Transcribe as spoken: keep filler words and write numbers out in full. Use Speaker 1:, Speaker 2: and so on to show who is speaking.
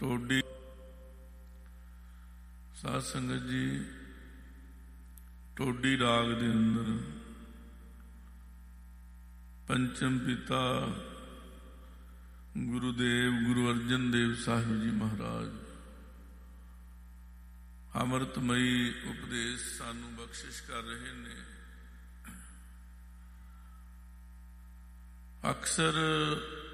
Speaker 1: ਟੋਡੀ ਸਾਧ ਸੰਗਤ ਜੀ, ਟੋਡੀ ਰਾਗ ਦੇ ਅੰਦਰ ਪੰਚਮ ਪਿਤਾ ਗੁਰੂਦੇਵ ਗੁਰੂ ਅਰਜਨ ਦੇਵ ਸਾਹਿਬ ਜੀ ਮਹਾਰਾਜ ਅੰਮ੍ਰਿਤਮਈ ਉਪਦੇਸ਼ ਸਾਨੂੰ ਬਖਸ਼ਿਸ਼ ਕਰ ਰਹੇ ਨੇ। ਅਕਸਰ